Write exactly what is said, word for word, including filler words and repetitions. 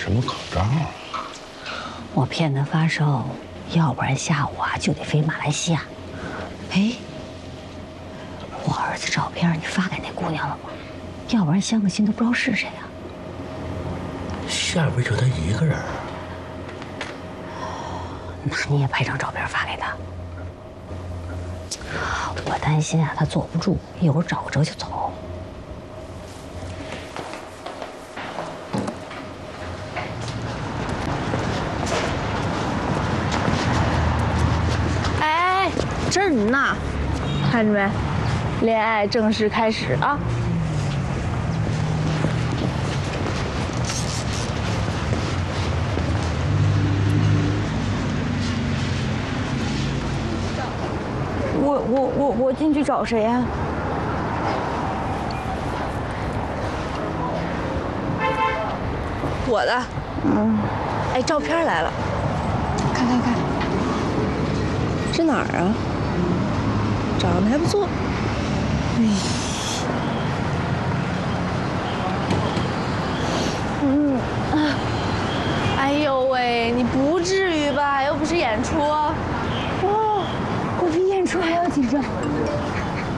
什么口罩啊？ 我骗他发烧，要不然下午啊就得飞马来西亚。哎，我儿子照片你发给那姑娘了吗？要不然相个亲都不知道是谁啊。 下边就他一个人啊？ 那你也拍张照片发给他。我担心啊，他坐不住，一会儿找个辙就走。 哎哎哎，这儿呢，看着没？恋爱正式开始啊！我我我我进去找谁呀？我的，嗯，哎，照片来了，看看看，这哪儿啊？长得还不错，哎，嗯啊，哎呦喂，你不至于吧？又不是演出。哦，我比演出还要紧张。